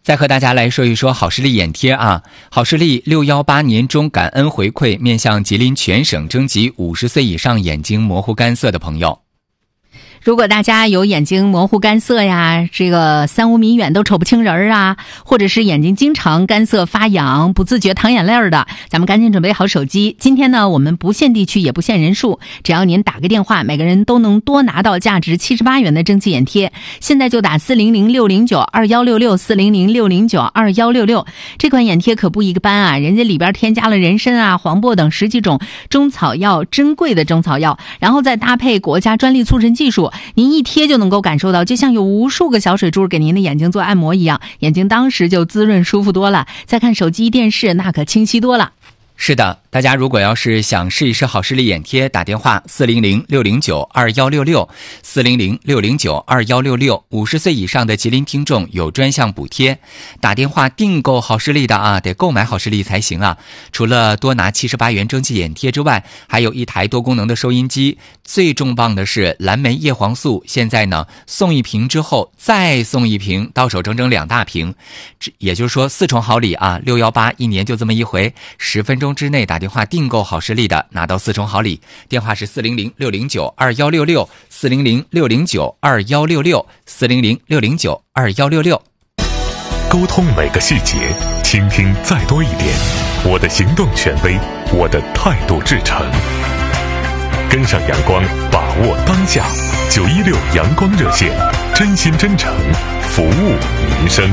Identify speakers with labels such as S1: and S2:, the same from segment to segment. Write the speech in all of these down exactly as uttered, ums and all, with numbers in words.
S1: 再和大家来说一说好视力眼贴啊，好视力六一八年终感恩回馈，面向吉林全省征集五十岁以上眼睛模糊干涩的朋友。
S2: 如果大家有眼睛模糊干涩呀，这个三五米远都瞅不清人啊，或者是眼睛经常干涩发痒，不自觉淌眼泪的，咱们赶紧准备好手机。今天呢，我们不限地区也不限人数，只要您打个电话，每个人都能多拿到价值七十八元的蒸汽眼贴。现在就打四零零六零九二幺六六四零零六零九二幺六六，这款眼贴可不一个般啊，人家里边添加了人参啊、黄柏等十几种中草药，珍贵的中草药，然后再搭配国家专利促成技术。您一贴就能够感受到，就像有无数个小水珠给您的眼睛做按摩一样，眼睛当时就滋润舒服多了。再看手机电视，那可清晰多了。
S1: 是的，大家如果要是想试一试好视力眼贴，打电话四零零六零九二幺六六四零零六零九二幺六六，五十岁以上的吉林听众有专项补贴。打电话订购好视力的啊，得购买好视力才行啊。除了多拿七十八元蒸汽眼贴之外，还有一台多功能的收音机。最重磅的是蓝莓叶黄素，现在呢送一瓶之后再送一瓶，到手整整两大瓶，也就是说四重好礼啊！六一八一年就这么一回，十分钟之内打电话订购好视力的，拿到四重好礼。电话是四零零六零九二幺六六四零零六零九二幺六六四零零六零九二幺六六。
S3: 沟通每个细节，倾听再多一点。我的行动权威，我的态度至诚。跟上阳光，把握当下。九一六阳光热线，真心真诚，服务民生。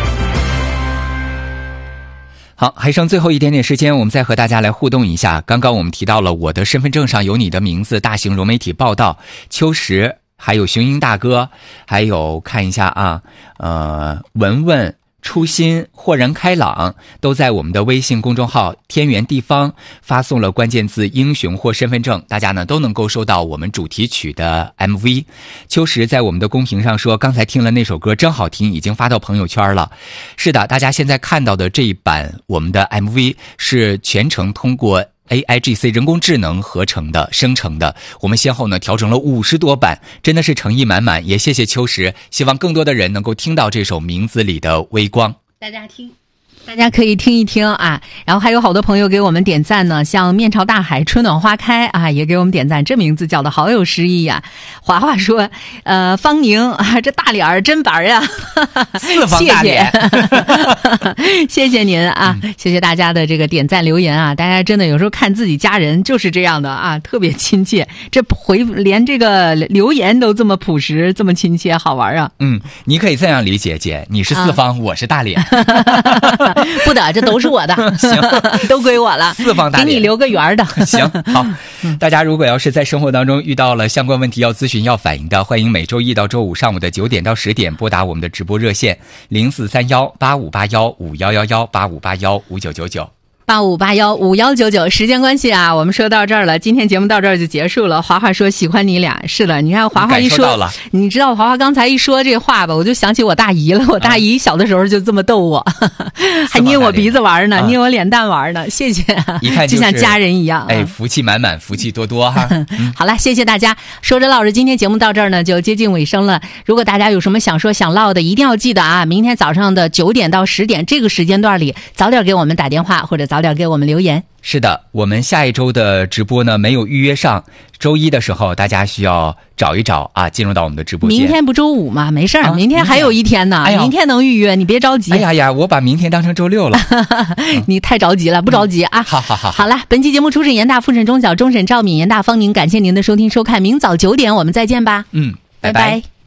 S1: 好，还剩最后一点点时间，我们再和大家来互动一下。刚刚我们提到了我的身份证上有你的名字，大型融媒体报道，秋实，还有雄鹰大哥，还有看一下啊，呃，文文。初心、豁然开朗都在我们的微信公众号天元地方发送了关键字英雄或身份证，大家呢都能够收到我们主题曲的 M V。 秋实在我们的公屏上说，刚才听了那首歌真好听，已经发到朋友圈了。是的，大家现在看到的这一版我们的 M V 是全程通过A I G C 人工智能合成的生成的，我们先后呢调整了五十多版，真的是诚意满满。也谢谢秋实，希望更多的人能够听到这首名字里的微光。
S2: 大家听，大家可以听一听啊。然后还有好多朋友给我们点赞呢，像面朝大海春暖花开啊，也给我们点赞，这名字叫的好有诗意呀、啊。华华说，呃，方宁啊，这大脸儿真板呀，
S1: 四方大脸，
S2: 谢谢您啊、嗯，谢谢大家的这个点赞留言啊，大家真的有时候看自己家人就是这样的啊，特别亲切，这回连这个留言都这么朴实，这么亲切，好玩啊。
S1: 嗯，你可以这样理解，姐，你是四方，啊、我是大脸，
S2: 不的，这都是我的，
S1: 行，
S2: 都归我了，
S1: 四方大脸，
S2: 给你留个圆的，
S1: 行，好。大家如果要是在生活当中遇到了相关问题要咨询要反映的，欢迎每周一到周五上午的九点到十点拨打我们的直播热线零四三幺八五八幺五幺幺幺八五八幺五九九九。
S2: 八五八幺五幺九九，时间关系啊，我们说到这儿了，今天节目到这儿就结束了。华华说喜欢你俩，是的，你看华华一说，你知道华华刚才一说这话吧，我就想起我大姨了。我大姨小的时候就这么逗我，啊、还捏我鼻子玩呢，啊、捏我脸蛋玩呢。谢谢，
S1: 一看
S2: 就, 就像家人一样，
S1: 哎，福气满满，福气多多哈。
S2: 嗯、好了，谢谢大家。说着唠着，今天节目到这儿呢，就接近尾声了。如果大家有什么想说想唠的，一定要记得啊，明天早上的九点到十点这个时间段里，早点给我们打电话或者早点给我们留言。
S1: 是的，我们下一周的直播呢没有预约上，周一的时候大家需要找一找啊，进入到我们的直播间。
S2: 明天不周五吗？没事儿、啊，明天还有一天呢、哎，明天能预约，你别着急。
S1: 哎呀呀，我把明天当成周六了，
S2: 你太着急了，不着急啊。
S1: 嗯、好好好，
S2: 好了，本期节目初审严大，复审中小，终审赵敏，严大方宁，感谢您的收听收看，明早九点我们再见吧。
S1: 嗯，拜
S2: 拜拜。